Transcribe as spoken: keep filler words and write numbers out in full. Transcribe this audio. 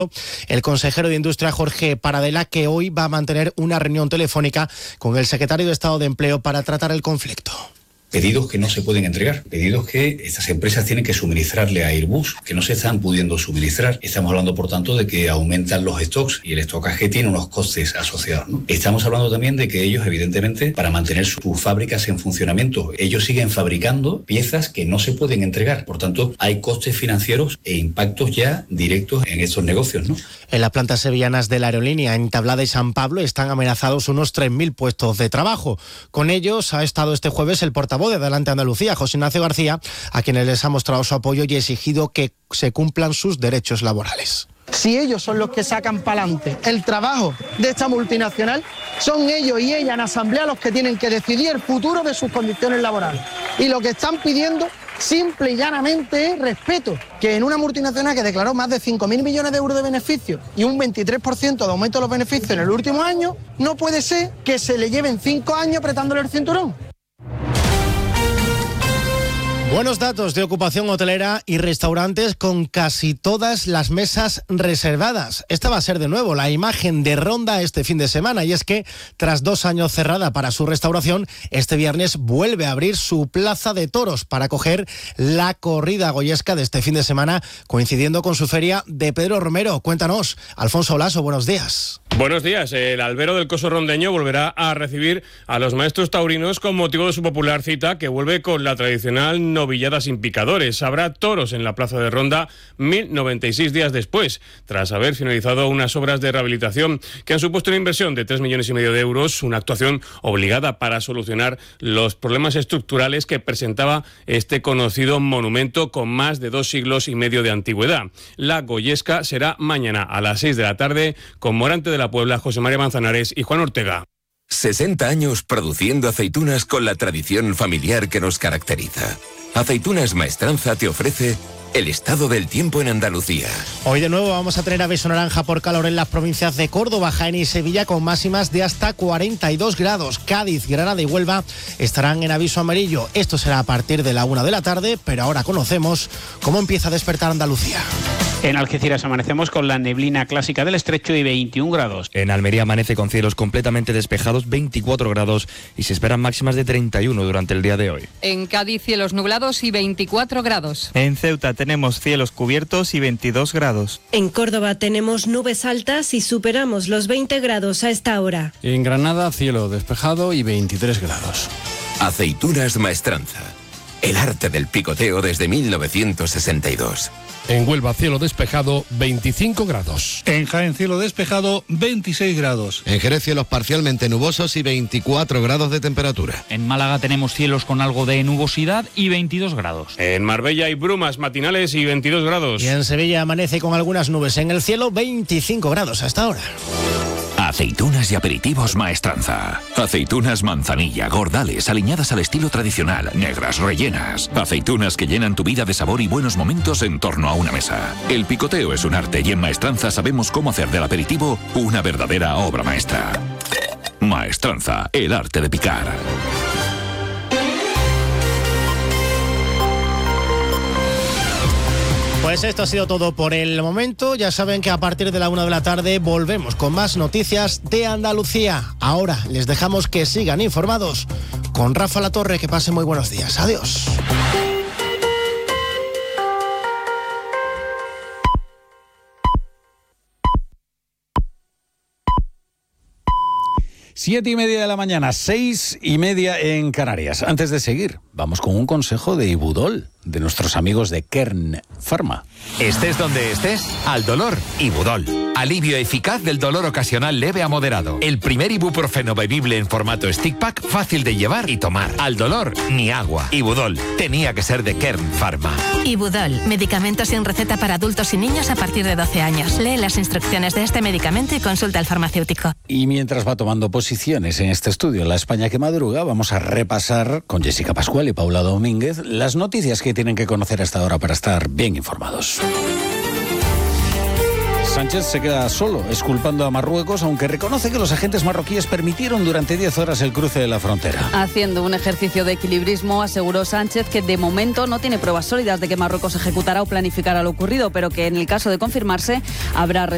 el consejero de Industria, Jorge Paradela, que hoy va a mantener una reunión telefónica con el secretario de Estado de Empleo para tratar el conflicto. Pedidos que no se pueden entregar, pedidos que estas empresas tienen que suministrarle a Airbus, que no se están pudiendo suministrar. Estamos hablando, por tanto, de que aumentan los stocks y el estocaje tiene unos costes asociados, ¿no? Estamos hablando también de que ellos, evidentemente, para mantener sus fábricas en funcionamiento, ellos siguen fabricando piezas que no se pueden entregar. Por tanto, hay costes financieros e impactos ya directos en estos negocios, ¿no? En las plantas sevillanas de la aerolínea en Tablada y San Pablo están amenazados unos tres mil puestos de trabajo. Con ellos ha estado este jueves el portavoz de Adelante Andalucía, José Ignacio García, a quienes les ha mostrado su apoyo y exigido que se cumplan sus derechos laborales. Si ellos son los que sacan para adelante el trabajo de esta multinacional, son ellos y ella en asamblea los que tienen que decidir el futuro de sus condiciones laborales. Y lo que están pidiendo simple y llanamente es respeto, que en una multinacional que declaró más de cinco mil millones de euros de beneficios y un veintitrés por ciento de aumento de los beneficios en el último año, no puede ser que se le lleven cinco años apretándole el cinturón. Buenos datos de ocupación hotelera y restaurantes con casi todas las mesas reservadas. Esta va a ser de nuevo la imagen de Ronda este fin de semana, y es que tras dos años cerrada para su restauración, este viernes vuelve a abrir su plaza de toros para acoger la corrida goyesca de este fin de semana, coincidiendo con su feria de Pedro Romero. Cuéntanos, Alfonso Olaso, buenos días. Buenos días. El albero del Coso Rondeño volverá a recibir a los maestros taurinos con motivo de su popular cita, que vuelve con la tradicional novillada sin picadores. Habrá toros en la plaza de Ronda mil noventa y seis días después, tras haber finalizado unas obras de rehabilitación que han supuesto una inversión de tres millones y medio de euros, una actuación obligada para solucionar los problemas estructurales que presentaba este conocido monumento con más de dos siglos y medio de antigüedad. La goyesca será mañana a las seis de la tarde con Morante de la Puebla, José María Manzanares y Juan Ortega. sesenta años produciendo aceitunas con la tradición familiar que nos caracteriza. Aceitunas Maestranza te ofrece el estado del tiempo en Andalucía. Hoy de nuevo vamos a tener aviso naranja por calor en las provincias de Córdoba, Jaén y Sevilla, con máximas de hasta cuarenta y dos grados. Cádiz, Granada y Huelva estarán en aviso amarillo. Esto será a partir de la una de la tarde, pero ahora conocemos cómo empieza a despertar Andalucía. En Algeciras amanecemos con la neblina clásica del estrecho y veintiún grados. En Almería amanece con cielos completamente despejados, veinticuatro grados, y se esperan máximas de treinta y uno durante el día de hoy. En Cádiz cielos nublados y veinticuatro grados. En Ceuta tenemos cielos cubiertos y veintidós grados. En Córdoba tenemos nubes altas y superamos los veinte grados a esta hora. En Granada cielo despejado y veintitrés grados. Aceitunas Maestranza. El arte del picoteo desde mil novecientos sesenta y dos. En Huelva cielo despejado, veinticinco grados. En Jaén cielo despejado, veintiséis grados. En Jerez cielos parcialmente nubosos y veinticuatro grados de temperatura. En Málaga tenemos cielos con algo de nubosidad y veintidós grados. En Marbella hay brumas matinales y veintidós grados. Y en Sevilla amanece con algunas nubes en el cielo, veinticinco grados hasta ahora. Aceitunas y aperitivos Maestranza. Aceitunas manzanilla, gordales, aliñadas al estilo tradicional, negras, rellenas. Aceitunas que llenan tu vida de sabor y buenos momentos en torno a una mesa. El picoteo es un arte y en Maestranza sabemos cómo hacer del aperitivo una verdadera obra maestra. Maestranza, el arte de picar. Pues esto ha sido todo por el momento. Ya saben que a partir de la una de la tarde volvemos con más noticias de Andalucía. Ahora les dejamos que sigan informados con Rafa Latorre. Que pasen muy buenos días. Adiós. Siete y media de la mañana, seis y media en Canarias. Antes de seguir, vamos con un consejo de Ibudol, de nuestros amigos de Kern Pharma. Estés donde estés, al dolor, Ibudol. Alivio eficaz del dolor ocasional leve a moderado. El primer ibuprofeno bebible en formato stick pack, fácil de llevar y tomar. Al dolor, ni agua. Ibudol, tenía que ser de Kern Pharma. Ibudol, medicamento sin receta para adultos y niños a partir de doce años. Lee las instrucciones de este medicamento y consulta al farmacéutico. Y mientras va tomando posiciones en este estudio, La España que madruga, vamos a repasar con Jessica Pascual y Paula Domínguez las noticias que tienen que conocer hasta ahora para estar bien informados. Sánchez se queda solo, exculpando a Marruecos, aunque reconoce que los agentes marroquíes permitieron durante diez horas el cruce de la frontera. Haciendo un ejercicio de equilibrismo, aseguró Sánchez que de momento no tiene pruebas sólidas de que Marruecos ejecutará o planificará lo ocurrido, pero que en el caso de confirmarse habrá